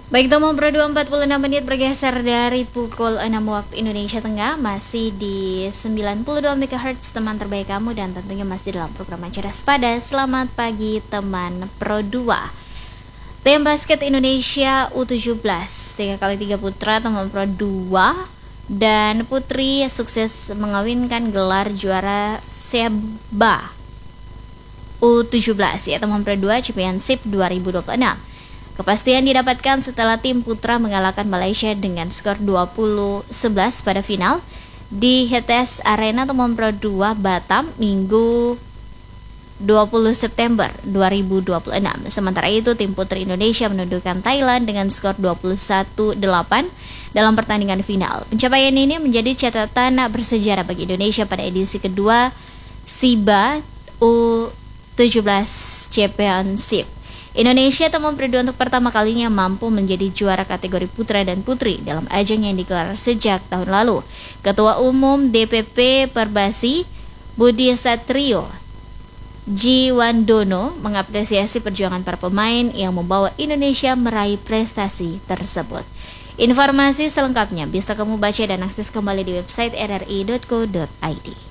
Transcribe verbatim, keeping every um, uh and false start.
Baik, Tomo Pro dua empat puluh enam menit bergeser dari pukul enam waktu Indonesia Tengah. Masih di sembilan puluh dua megahertz teman terbaik kamu, dan tentunya masih dalam program Cerdas Pada. Selamat pagi teman Pro dua. Tim basket Indonesia U tujuh belas tiga kali tiga putra teman Pro dua dan putri sukses mengawinkan gelar juara SEBA U tujuh belas ya teman Pro dua Championship dua ribu dua puluh enam. Kepastian didapatkan setelah tim putra mengalahkan Malaysia dengan skor dua puluh sebelas pada final di H T S Arena Temon Pro dua Batam Minggu dua puluh September dua ribu dua puluh enam. Sementara itu tim putri Indonesia menundukkan Thailand dengan skor dua puluh satu delapan dalam pertandingan final. Pencapaian ini menjadi catatan bersejarah bagi Indonesia pada edisi kedua SEBA U tujuh belas Championship. Indonesia Temon Pro dua untuk pertama kalinya mampu menjadi juara kategori putra dan putri dalam ajang yang digelar sejak tahun lalu. Ketua Umum D P P Perbasi Budi Satrio Jiwandono mengapresiasi perjuangan para pemain yang membawa Indonesia meraih prestasi tersebut. Informasi selengkapnya bisa kamu baca dan akses kembali di website r r i dot co dot i d.